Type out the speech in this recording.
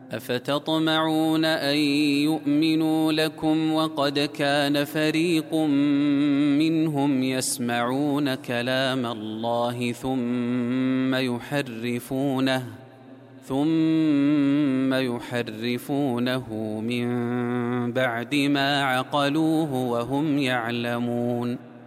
أفتطمعون أن يؤمنوا لكم وقد كان فريق منهم يسمعون كلام الله ثم يحرفونه من بعد ما عقلوه وهم يعلمون